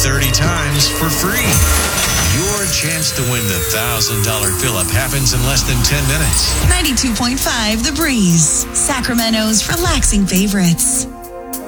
30 times for free. Your chance to win the $1,000 fill-up happens in less than 10 minutes. 92.5 The Breeze, Sacramento's relaxing favorites.